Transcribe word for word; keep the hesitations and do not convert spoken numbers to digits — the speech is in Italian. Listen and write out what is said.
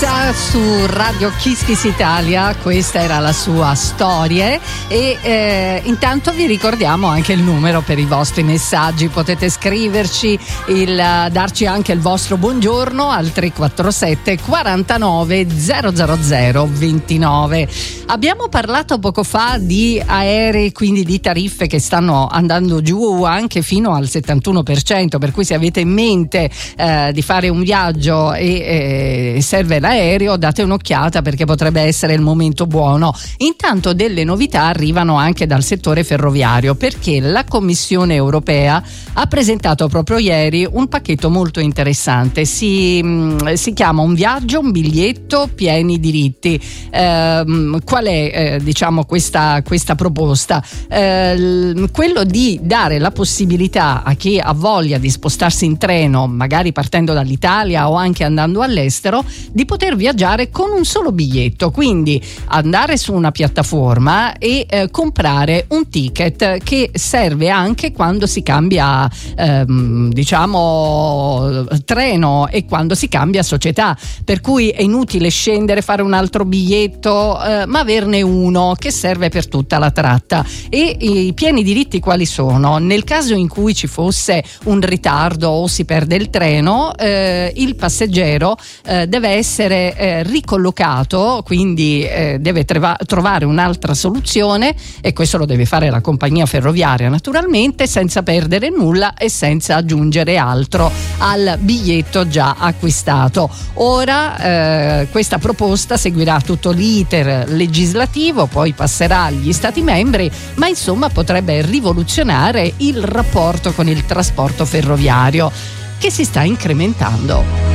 Elisa su Radio Kiss Kiss Italia, questa era la sua storia e eh, intanto vi ricordiamo anche il numero per i vostri messaggi, potete scriverci, il, darci anche il vostro buongiorno al tre quattro sette quarantanove zero zero zero ventinove. Abbiamo parlato poco fa di aerei, quindi di tariffe che stanno andando giù anche fino al settantuno per cento, per cui se avete in mente eh, di fare un viaggio e eh, serve l'aereo, date un'occhiata perché potrebbe essere il momento buono. Intanto delle novità arrivano anche dal settore ferroviario, perché la Commissione europea ha presentato proprio ieri un pacchetto molto interessante. Si, mh, si chiama Un viaggio, un biglietto, pieni diritti. Eh, qual è eh, diciamo questa, questa proposta? Eh, quello di dare la possibilità a chi ha voglia di spostarsi in treno, magari partendo dall'Italia o anche andando all'estero, di poter viaggiare con un solo biglietto, quindi andare su una piattaforma e eh, comprare un ticket che serve anche quando si cambia ehm, diciamo treno e quando si cambia società, per cui è inutile scendere, fare un altro biglietto, eh, ma averne uno che serve per tutta la tratta. E i pieni diritti quali sono? Nel caso in cui ci fosse un ritardo o si perde il treno, eh, il passeggero eh, deve essere eh, ricollocato, quindi eh, deve treva- trovare un'altra soluzione, e questo lo deve fare la compagnia ferroviaria naturalmente, senza perdere nulla e senza aggiungere altro al biglietto già acquistato. Ora eh, questa proposta seguirà tutto l'iter legislativo, poi passerà agli Stati membri, ma insomma potrebbe rivoluzionare il rapporto con il trasporto ferroviario, che si sta incrementando.